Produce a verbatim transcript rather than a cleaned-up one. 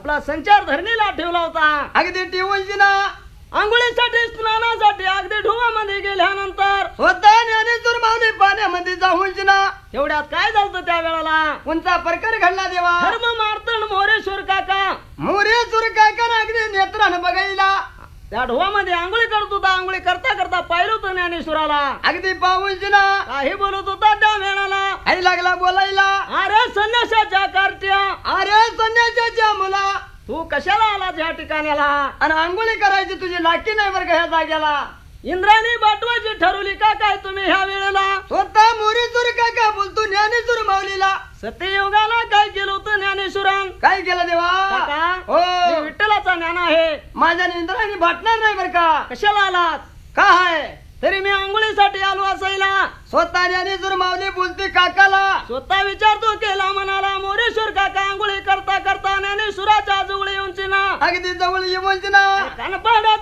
आपला संचार धरणीला ठेवला होता. अगदी टिवूनची ना आंघोळीसाठी स्नानासाठी अगदी ढुवामध्ये गेल्यानंतर होता ज्ञानेश्वर माऊली पाण्यामध्ये जाऊनची ना एवढ्यात काय झालं त्या वेळेला कोणता प्रकार घडला देवा धर्म मार्तंड मोरेश्वर काका मोरेश्वर काका अगदी नेत्रानं बघायला त्या ढोवामध्ये आंघोळी करत होता. आंघोळी करता करता पाहिलं होतं ज्ञानेश्वराला. अगदी पाहूनची ना काही बोलत होता त्या वेळाला. आई लागला बोलायला अरे संन्यासाच्या कार्ट्या अरे संन्यासाच्या मुला तू कशाला आला या ठिकाण्याला. आणि आंघोळी करायची तुझी लाकी नाही बरं का ह्या जाग्याला. इंद्राणी बाटवाची ठरवली का काय तुम्ही ह्या वेळेला. स्वतः मोरेश्वर काका बोलतो ज्ञानेश्वर माऊलीला सत्ययुगाला काय केलं होतं ज्ञानेश्वरान. काय केलं देवा काका हो मी विठ्ठलाचा ज्ञान आहे. माझ्या इंद्राने भाटणार नाही बरं का. कशाला आलात. काय तरी मी आंघोळीसाठी आलो असायला. स्वतः ज्ञानेश्वर माऊली बोलते काकाला स्वतः विचारतो केला म्हणाला मोरेश्वर काका आंघोळी करता करता ज्ञानेश्वराच्या जवळ येऊन ना अगदी जवळ येऊन ना कानपाड्यात